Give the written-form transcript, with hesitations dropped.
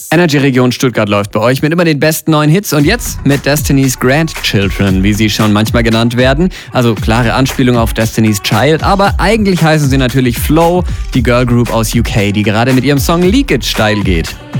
Energy Region Stuttgart läuft bei euch mit immer den besten neuen Hits und jetzt mit Destiny's Grandchildren, wie sie schon manchmal genannt werden. Also klare Anspielung auf Destiny's Child, aber eigentlich heißen sie natürlich Flow, die Girlgroup aus UK, die gerade mit ihrem Song Leakage steil geht.